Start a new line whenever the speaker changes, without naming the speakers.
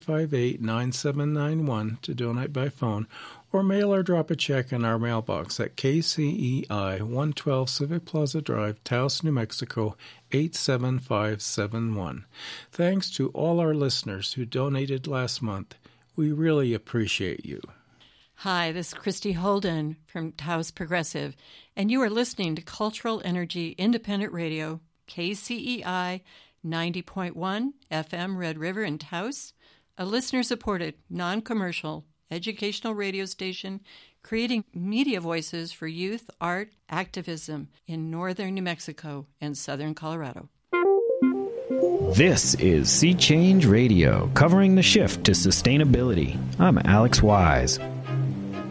858-9791 to donate by phone, or mail or drop a check in our mailbox at KCEI 112 Civic Plaza Drive, Taos, New Mexico 87571. Thanks to all our listeners who donated last month. We really appreciate you.
Hi, this is Christy Holden from Taos Progressive, and you are listening to Cultural Energy Independent Radio, KCEI 90.1 FM Red River in Taos, a listener-supported, non-commercial, educational radio station creating media voices for youth, art, activism in northern New Mexico and southern Colorado.
This is Sea Change Radio, covering the shift to sustainability. I'm Alex Wise.